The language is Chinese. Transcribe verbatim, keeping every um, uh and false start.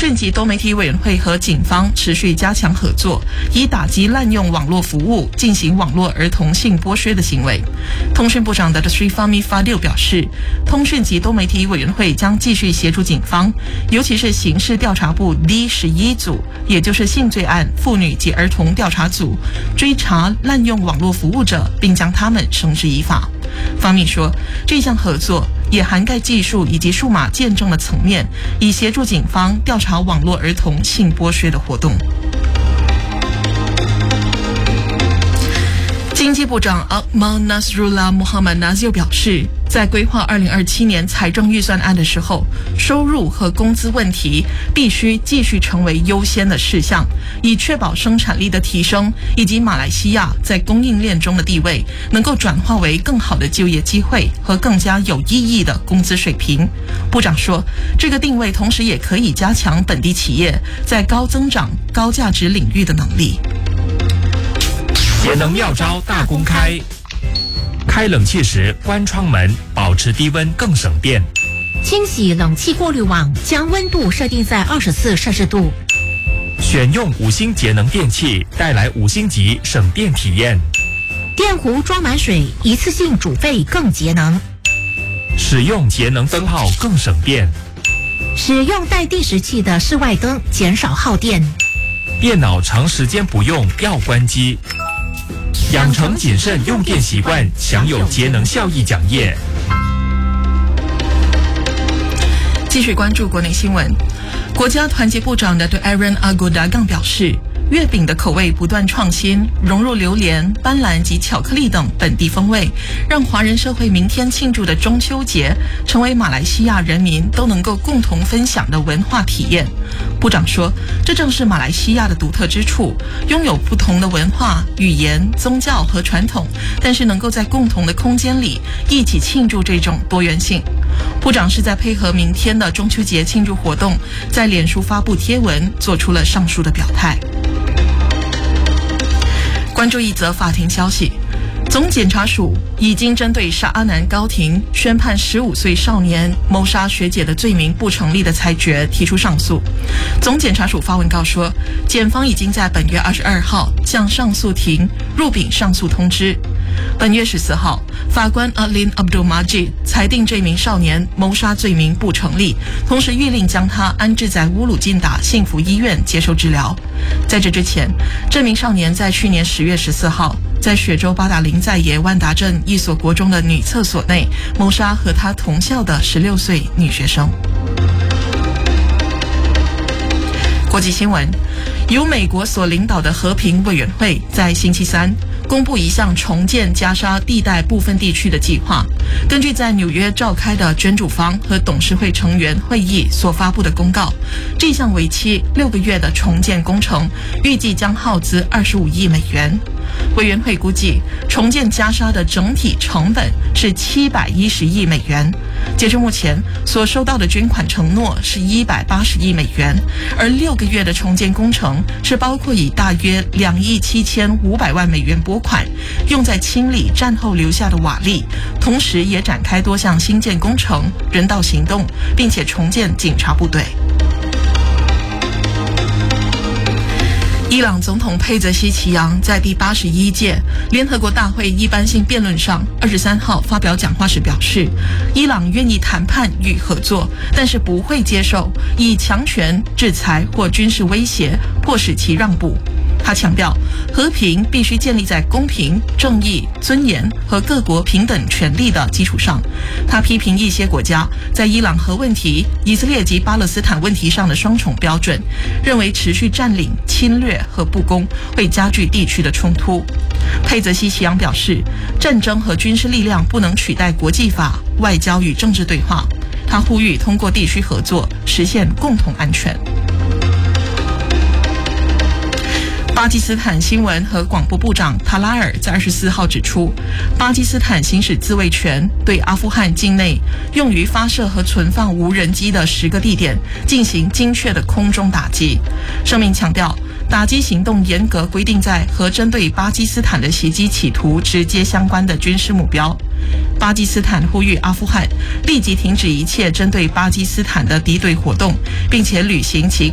讯及多媒体委员会和警方持续加强合作，以打击滥用网络服务进行网络儿童性剥削的行为。通讯部长的 Sri Fahmi Fadil 表示，通讯及多媒体委员会将继续协助警方，尤其是刑事调查部 D 十一组，也就是性罪案、妇女及儿童调查组，追查滥用网络服务者，并将他们绳之以法。方密说，这项合作也涵盖技术以及数码见证的层面，以协助警方调查网络儿童性剥削的活动。经济部长 Akmal Nasrullah Mohammad Nazir 表示，在规划二零二七年财政预算案的时候，收入和工资问题必须继续成为优先的事项，以确保生产力的提升以及马来西亚在供应链中的地位能够转化为更好的就业机会和更加有意义的工资水平。部长说，这个定位同时也可以加强本地企业在高增长、高价值领域的能力。 节能妙招大公开，开冷气时关窗门，保持低温更省电。 清洗冷气过滤网，将温度设定在二十四摄氏度。 选用五星节能电器，带来五星级省电体验。 电壶装满水，一次性煮沸更节能。 使用节能灯泡更省电。 使用带计时器的室外灯，减少耗电。 电脑长时间不用要关机。养成谨慎用电习惯，享有节能效益奖业。 继续关注国内新闻，国家团结部长的 Aaron Agodagang 表示，月饼的口味不断创新，融入榴莲、斑斓及巧克力等本地风味，让华人社会明天庆祝的中秋节成为马来西亚人民都能够共同分享的文化体验。部长说，这正是马来西亚的独特之处，拥有不同的文化、语言、宗教和传统，但是能够在共同的空间里一起庆祝这种多元性。部长是在配合明天的中秋节庆祝活动，在脸书发布贴文，做出了上述的表态。关注一则法庭消息，总检察署已经针对沙阿南高庭宣判十五岁少年谋杀学姐的罪名不成立的裁决提出上诉。总检察署发文告说，检方已经在本月二十二号向上诉庭入禀上诉通知。本月十四号，法官 Alin Abdul Majid 裁定这名少年谋杀罪名不成立，同时谕令将他安置在乌鲁劲达幸福医院接受治疗。在这之前，这名少年在去年十月十四号在雪州八达岭在野万达镇一所国中的女厕所内谋杀和他同校的十六岁女学生。国际新闻，由美国所领导的和平委员会在星期三公布一项重建加沙地带部分地区的计划。根据在纽约召开的捐助方和董事会成员会议所发布的公告，这项为期六个月的重建工程预计将耗资二十五亿美元。委员会估计，重建加沙的整体成本是七百一十亿美元。截至目前，所收到的捐款承诺是一百八十亿美元，而六个月的重建工程是包括以大约两亿七千五百万美元拨款，用在清理战后留下的瓦砾，同时也展开多项新建工程、人道行动，并且重建警察部队。伊朗总统佩泽西奇扬在第八十一届联合国大会一般性辩论上二十三号发表讲话时表示，伊朗愿意谈判与合作，但是不会接受以强权、制裁或军事威胁迫使其让步。他强调，和平必须建立在公平、正义、尊严和各国平等权利的基础上。他批评一些国家在伊朗核问题、以色列及巴勒斯坦问题上的双重标准，认为持续占领、侵略和不公会加剧地区的冲突。佩泽西奇扬表示，战争和军事力量不能取代国际法、外交与政治对话。他呼吁通过地区合作实现共同安全。巴基斯坦新闻和广播部长塔拉尔在二十四号指出，巴基斯坦行使自卫权，对阿富汗境内用于发射和存放无人机的十个地点进行精确的空中打击。声明强调，打击行动严格规定在和针对巴基斯坦的袭击企图直接相关的军事目标。巴基斯坦呼吁阿富汗立即停止一切针对巴基斯坦的敌对活动，并且履行其